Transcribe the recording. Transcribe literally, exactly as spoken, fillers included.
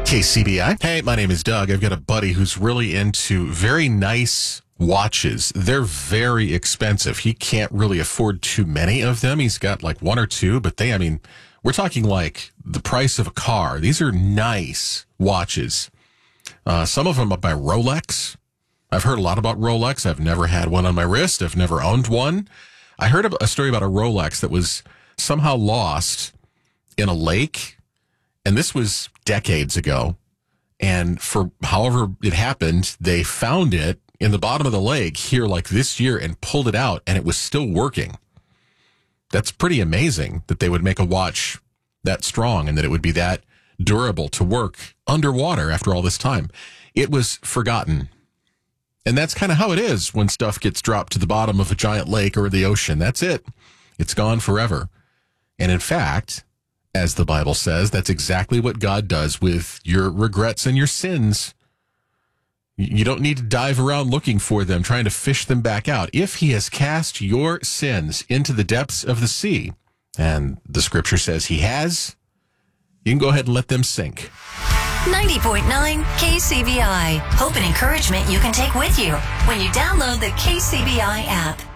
K C B I. Hey, my name is Doug. I've got a buddy who's really into very nice watches. They're very expensive. He can't really afford too many of them. He's got like one or two, but they, I mean, we're talking like the price of a car. These are nice watches. Uh, some of them are by Rolex. I've heard a lot about Rolex. I've never had one on my wrist. I've never owned one. I heard a story about a Rolex that was somehow lost in a lake. And this was decades ago. And for however it happened, they found it in the bottom of the lake here like this year and pulled it out, and it was still working. That's pretty amazing that they would make a watch that strong and that it would be that durable to work underwater after all this time. It was forgotten. And that's kind of how it is when stuff gets dropped to the bottom of a giant lake or the ocean. That's it. It's gone forever. And in fact, as the Bible says, that's exactly what God does with your regrets and your sins. You don't need to dive around looking for them, trying to fish them back out. If he has cast your sins into the depths of the sea, and the scripture says he has, you can go ahead and let them sink. ninety point nine K C B I. Hope and encouragement you can take with you when you download the K C B I app.